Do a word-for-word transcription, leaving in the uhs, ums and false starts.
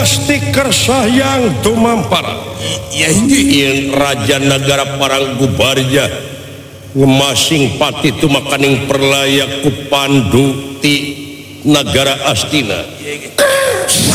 stiker sayang tumampara ya ini Raja negara Paranggubarja ngemasing pati tu makaning perlayak ku Pandu ti negara Astina